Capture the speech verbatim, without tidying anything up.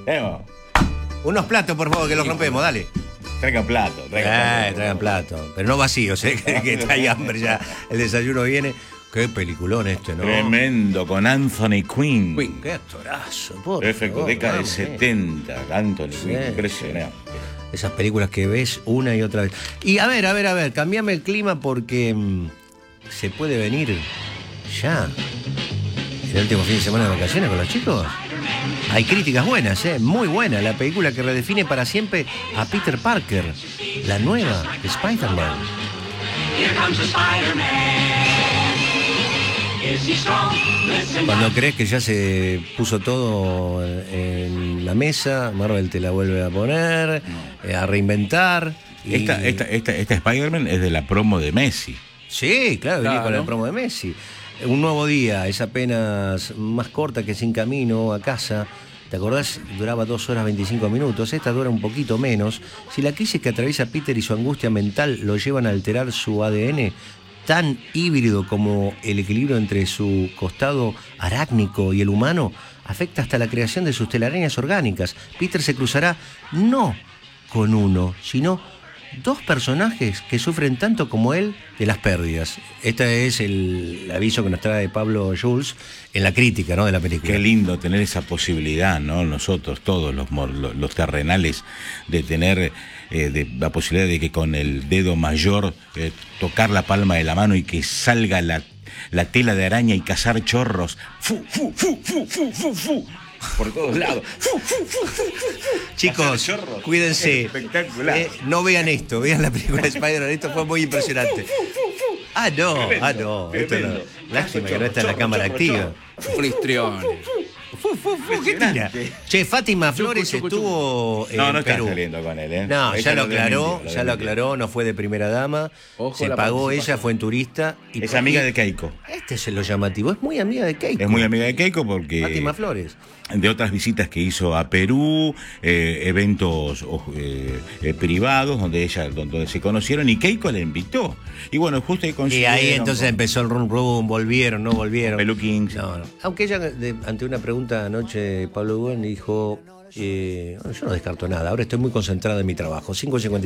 Tenemos. Unos platos, por favor, que los rompemos, dale. Traigan plato, traigan Eh, plato. traigan plato, pero no vacíos, ¿eh? que, que trae hambre ya. El desayuno viene. Qué peliculón este, ¿no? Tremendo, con Anthony Quinn. Quinn, qué actorazo, por Perfecto, favor, década de vamos, eh. setenta, Anthony Sí, Quinn, impresionante. Esas películas que ves una y otra vez. Y a ver, a ver, a ver, cambiame el clima porque mmm, se puede venir ya. El último fin de semana de vacaciones con los chicos. Hay críticas buenas, ¿eh? Muy buena. La película que redefine para siempre a Peter Parker. La nueva Spider-Man. Here comes the Spider-Man. Is he strong? Listen Cuando crees que ya se puso todo en la mesa, Marvel te la vuelve a poner, eh, a reinventar. Y... Esta, esta, esta, esta Spider-Man es de la promo de Messi. Sí, claro, venía Claro. con el promo de Messi. Un nuevo día, es apenas más corta que Sin Camino a casa. ¿Te acordás? Duraba dos horas veinticinco minutos. Esta dura un poquito menos. Si la crisis que atraviesa Peter y su angustia mental lo llevan a alterar su A D N, tan híbrido como el equilibrio entre su costado arácnico y el humano, afecta hasta la creación de sus telarañas orgánicas. Peter se cruzará no con uno, sino dos personajes que sufren tanto como él de las pérdidas. Este es el aviso que nos trae Pablo Jules en la crítica, ¿no?, de la película. Qué lindo tener esa posibilidad, ¿no? Nosotros, todos los, mor- los, los terrenales, de tener eh, de, la posibilidad de que con el dedo mayor eh, tocar la palma de la mano y que salga la, la tela de araña y cazar chorros. ¡Fu, fu, fu, fu, fu, fu, fu! Por todos lados. ¡Fu, fu, fu, fu, fu, fu! Chicos, Cazar chorros. cuídense. Espectacular. Eh, no vean esto, vean la película de Spider-Man. Esto fue muy impresionante. Ah, no, Tremendo, ah, no. Esto no. tremendo. Lástima que no está en la Chorro, cámara chorro, activa. chorro. Fristriones. Fu, fu, fu, ¿qué tira? Impresionante. Che, Fátima Flores chucu, chucu. estuvo en No, no está Perú. saliendo con él, ¿eh? No, Ella ya lo aclaró, desmintió, ya lo desmintió. aclaró, no fue de primera dama. Ojo se la pagó participación. ella, fue en turista. Y Es por- amiga de Keiko. Este es lo llamativo, es muy amiga de Keiko. Es muy amiga de Keiko porque... Fátima Flores. De otras visitas que hizo a Perú, eh, eventos o, eh, eh, privados donde ella donde se conocieron y Keiko la invitó. Y bueno, justo ahí Y consiguieron ahí entonces con empezó el rum rum, volvieron, no volvieron. Peluquín. No, no. Aunque ella, de- ante una pregunta anoche, Pablo Duen dijo, eh, yo no descarto nada, ahora estoy muy concentrada en mi trabajo. cinco cincuenta